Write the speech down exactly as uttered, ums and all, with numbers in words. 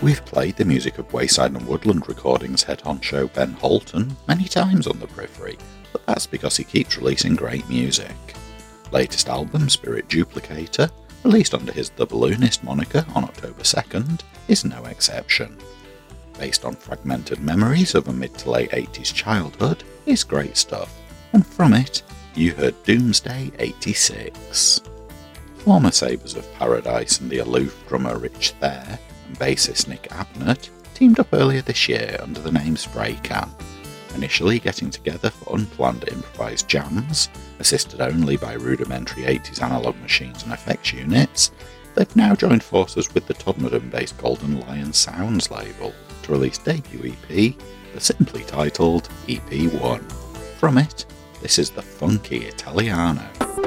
We've played the music of Wayside and Woodland Recordings head honcho Ben Holton many times on the Periphery, but that's because he keeps releasing great music. Latest album, Spirit Duplicator, released under his The Balloonist moniker on October second, is no exception. Based on fragmented memories of a mid to late eighties childhood, is great stuff, and from it, you heard Doomsday eighty-six. Former Sabres of Paradise and the aloof drummer Rich Thayer and bassist Nick Abnett teamed up earlier this year under the name Spray Can, initially getting together for unplanned improvised jams, assisted only by rudimentary eighties analogue machines and effects units. They've now joined forces with the Todmorden-based Golden Lion Sounds label to release debut E P, the simply titled E P one. From it, this is the Funky Italiano.